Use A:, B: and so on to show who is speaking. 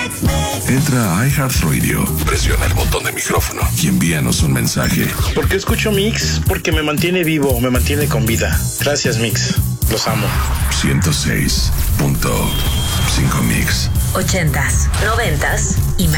A: Entra a iHeartRadio, presiona el botón de micrófono y envíanos un mensaje.
B: ¿Por qué escucho Mix? Porque me mantiene vivo, me mantiene con vida. Gracias, Mix. Los amo.
A: 106.5 Mix.
C: 80s, 90s y más.